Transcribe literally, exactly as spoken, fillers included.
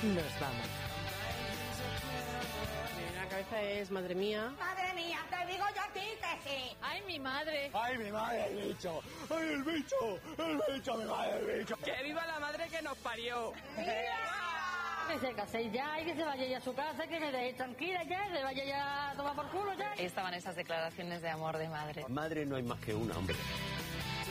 nos vamos. La cabeza es madre mía. Madre mía, te digo yo a ti que sí. Ay, mi madre. Ay, mi madre, el bicho. Ay, el bicho. El bicho, mi madre, el bicho. ¡Que viva la madre que nos parió! Que se case ya y que se vaya ya a su casa, que me deje tranquila ya, se vaya ya a tomar por culo ya. Estaban esas declaraciones de amor de madre. Madre no hay más que una, hombre.